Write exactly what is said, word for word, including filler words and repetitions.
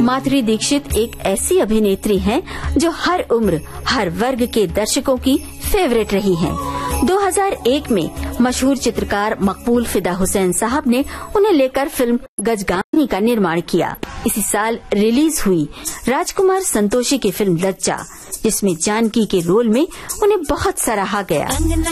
माधुरी दीक्षित एक ऐसी अभिनेत्री हैं जो हर उम्र, हर वर्ग के दर्शकों की फेवरेट रही हैं। दो हज़ार एक में मशहूर चित्रकार मकबूल फिदा हुसैन साहब ने उन्हें लेकर फिल्म गजगानी का निर्माण किया। इसी साल रिलीज हुई राजकुमार संतोषी की फिल्म लज्जा, जिसमें जानकी के रोल में उन्हें बहुत सराहा गया।